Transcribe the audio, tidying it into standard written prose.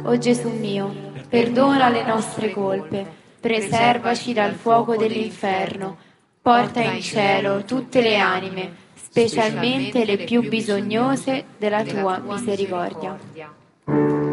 O Gesù mio, perdona le nostre colpe, preservaci dal fuoco dell'inferno, porta in cielo tutte le anime, specialmente le più bisognose della tua misericordia.